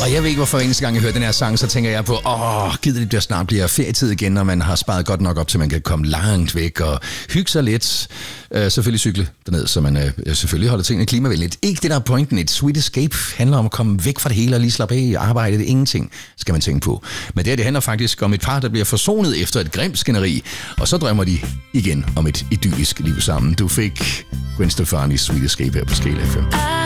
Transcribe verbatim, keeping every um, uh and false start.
Og jeg ved ikke, hvorfor eneste gang jeg hører den her sang, så tænker jeg på, åh, gider det bliver snart bliver ferietid igen, når man har sparet godt nok op, til man kan komme langt væk og hygge sig lidt. Øh, selvfølgelig cykle derned, så man øh, selvfølgelig holder tingene klimavenligt. Ikke det, der er pointen. Et sweet escape handler om at komme væk fra det hele og lige slappe af i arbejdet. Ingenting skal man tænke på. Men det her, det handler faktisk om et par, der bliver forsonet efter et grimt skænderi, og så drømmer de igen om et idyllisk liv sammen. Du fik Gwen Stefani's Sweet Escape her på Scala F M.